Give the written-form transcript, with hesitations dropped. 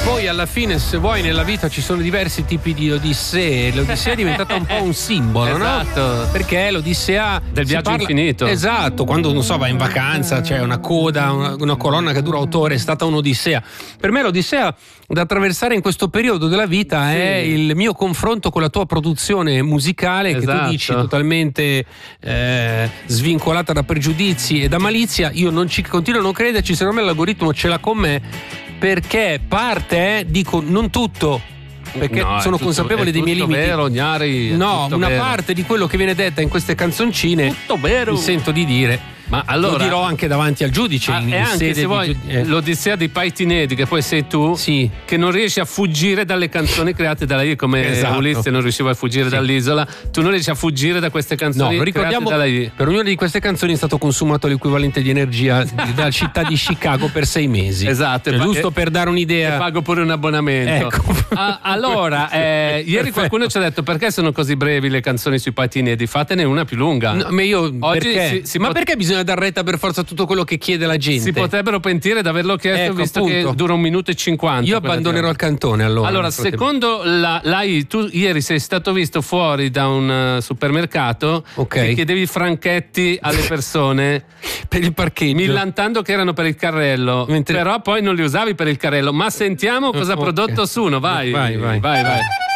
Poi alla fine, se vuoi, nella vita ci sono diversi tipi di odissee. L'Odissea è diventata un po' un simbolo, esatto, no? Perché l'Odissea del viaggio infinito. Esatto, quando non so, vai in vacanza, c'è una coda, una colonna che dura 8 ore, è stata un'odissea. Per me l'odissea da attraversare in questo periodo della vita è il mio confronto con la tua produzione musicale, che tu dici totalmente svincolata da pregiudizi e da malizia. Io continuo a non crederci, secondo me l'algoritmo ce l'ha con me, perché parte, dico non tutto, perché sono consapevole dei miei limiti. Vero, Gnari, una parte di quello che viene detta in queste canzoncine tutto vero. Mi sento di dire, ma allora lo dirò anche davanti al giudice. E anche se vuoi l'Odissea di Paitinedi, che poi sei tu, che non riesci a fuggire dalle canzoni create da lei, come Ulisse non riusciva a fuggire dall'isola, tu non riesci a fuggire da queste canzoni. No, lo ricordiamo, da lei. Per ognuna di queste canzoni è stato consumato l'equivalente di energia dalla città di Chicago per 6 mesi. Esatto, giusto per dare un'idea. E pago pure un abbonamento. Ecco. Allora, ieri qualcuno ci ha detto: perché sono così brevi le canzoni sui Paitinedi? Fatene una più lunga. No, ma io oggi perché? Perché bisogna dar retta per forza a tutto quello che chiede la gente? Si potrebbero pentire di averlo chiesto, visto che dura 1 minuto e 50. Io abbandonerò il cantone allora. Allora, secondo tu ieri sei stato visto fuori da un supermercato che chiedevi franchetti alle persone per il parcheggio, millantando che erano per il carrello, però poi non li usavi per il carrello. Ma sentiamo cosa ha prodotto Suno. Vai.